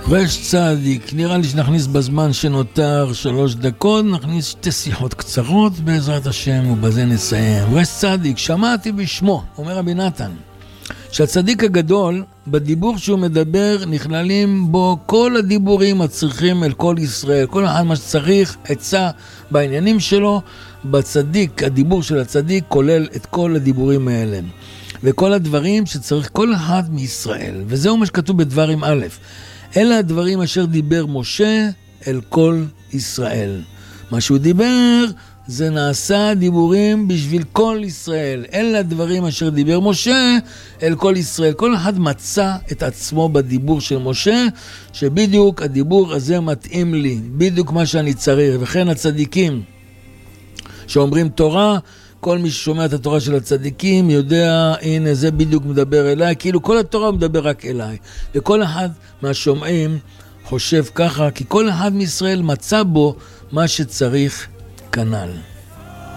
רש צדיק, נראה לי שנכניס בזמן שנותר 3 דקות, נכניס 2 שיחות קצרות בעזרת השם ובזה נסיים. רש צדיק, שמעתי בשמו, אומר רבי נתן, שהצדיק הגדול, בדיבור שהוא מדבר, נכללים בו כל הדיבורים הצריכים אל כל ישראל, כל אחד מה שצריך, עצה בעניינים שלו, בצדיק, הדיבור של הצדיק כולל את כל הדיבורים האלה. וכל הדברים שצריך כל אחד מישראל. וזהו מה שכתוב בדברים א'. אלה הדברים אשר דיבר משה אל כל ישראל. מה שהוא דיבר זה נעשה דיבורים בשביל כל ישראל. אלה הדברים אשר דיבר משה אל כל ישראל. כל אחד מצא את עצמו בדיבור של משה, שבדיוק הדיבור הזה מתאים לי, בדיוק מה שאני צריך. וכן הצדיקים שאומרים תורה, כל מי ששומע את התורה של הצדיקים יודע, הנה זה בדיוק מדבר אליי, כאילו כל התורה מדבר רק אליי. וכל אחד מהשומעים חושב ככה, כי כל אחד מישראל מצא בו מה שצריך כנ"ל.